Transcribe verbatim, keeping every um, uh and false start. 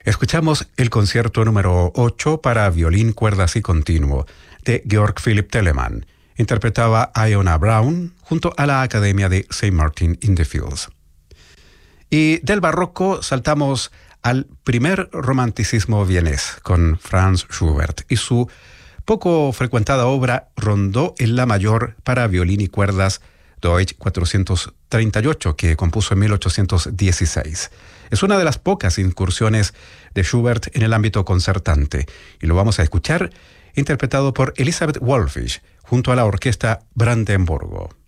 Escuchamos el concierto número ocho para violín, cuerdas y continuo de Georg Philipp Telemann. Interpretaba Iona Brown junto a la Academia de Saint Martin in the Fields. Y del barroco saltamos al primer romanticismo vienés con Franz Schubert y su poco frecuentada obra Rondó en la mayor para violín y cuerdas Deutsch cuatrocientos treinta y ocho, que compuso en mil ochocientos dieciséis. Es una de las pocas incursiones de Schubert en el ámbito concertante y lo vamos a escuchar interpretado por Elisabeth Wallfisch junto a la orquesta Brandenburgo.